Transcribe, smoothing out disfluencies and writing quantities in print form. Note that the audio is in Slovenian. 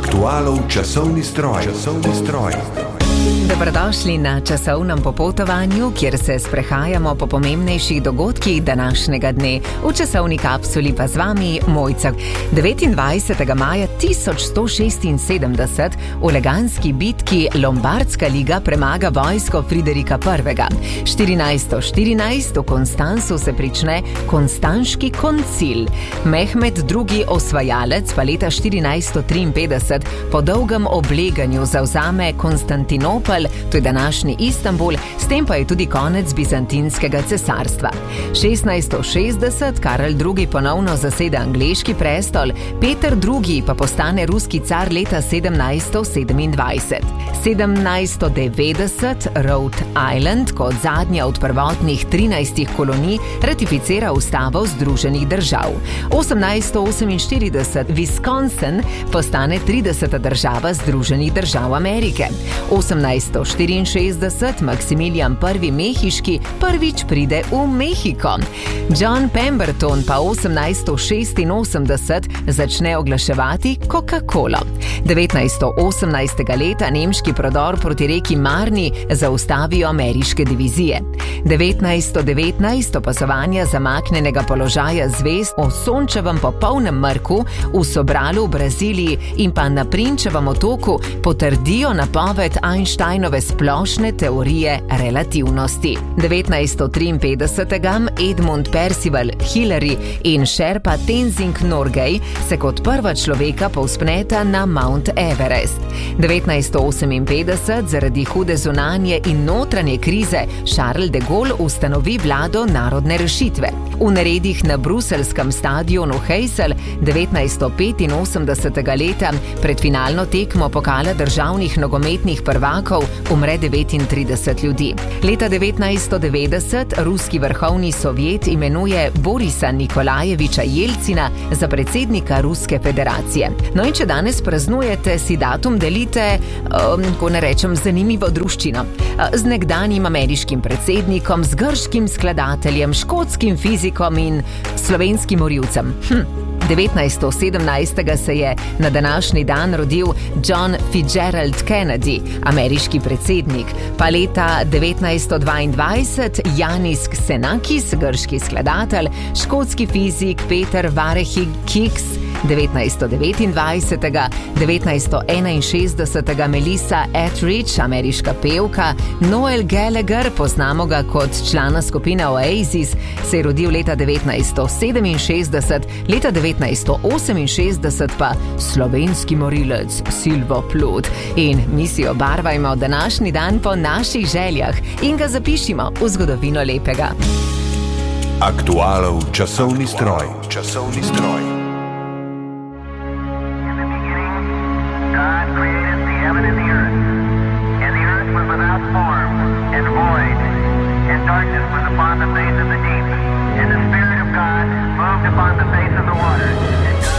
Aktualov časovni stroj. Dobrodošli na časovnem popotovanju, kjer se sprehajamo po pomembnejših dogodkih današnjega dne. V časovni kapsuli pa z vami Mojca. 29. maja 1176 v Leganski bitki Lombardska liga premaga vojsko Friderika I. 1414 v Konstancu se prične Konstanški koncil. Mehmed II. Osvajalec pa leta 1453 po dolgem obleganju zavzame Konstantinopel, to je današnji Istanbul, s tem pa je tudi konec bizantinskega cesarstva. 1660 Karel II. Ponovno zasede angleški prestol, Peter II. Pa postane ruski car leta 1727. 1790 Rhode Island kot zadnja od prvotnih 13 kolonij ratificira ustavo Združenih držav. 1848 Wisconsin postane 30. država Združenih držav Amerike. 1864 Maksimilijan I. Mehiški prvič pride v Mehiko. John Pemberton pa 1886 začne oglaševati Coca-Colo. 1918. leta nemški prodor proti reki Marni zaustavijo ameriške divizije. 1919 opazovanja zamaknjenega položaja zvezd o Sončevem popolnem mrku v Sobralu v Braziliji in pa na Prinčevem otoku potrdijo napoved Einsteinove splošne teorije relativnosti. 1953 Edmund Percival Hillary in Sherpa Tenzing Norgay se kot prva človeka povzpneta na Mount Everest. 1958 zaradi hude zunanje in notranje krize Charles de Gaulle ustanovi vlado narodne rešitve. V neredih na bruseljskem stadionu Heysel 1985. leta pred finalno tekmo pokala državnih nogometnih prvakov umre 39 ljudi. Leta 1990 ruski vrhovni sovjet imenuje Borisa Nikolajeviča Jelcina za predsednika Ruske federacije. No in če danes praznujete, si datum delite, ko ne rečem, zanimivo druščino. Z nekdanjim ameriškim predsednikom, z grškim skladateljem, škotskim fizikom in slovenskim morilcem. 1917. se je na današnji dan rodil John Fitzgerald Kennedy, ameriški predsednik, pa leta 1922 Janis Xenakis, grški skladatelj, škotski fizik Peter Varehig Higgs, 1961. Melissa Etheridge, ameriška pevka, Noel Gallagher, poznamo ga kot člana skupine Oasis, se je rodil leta 1967, leta 1968 pa slovenski morilec Silvo Plut. In mi si obarvajmo današnji dan po naših željah in ga zapišimo v zgodovino lepega. Aktualov časovni stroj. God created the heaven and the earth was without form and void, and darkness was upon the face of the deep, and the Spirit of God moved upon the face of the waters.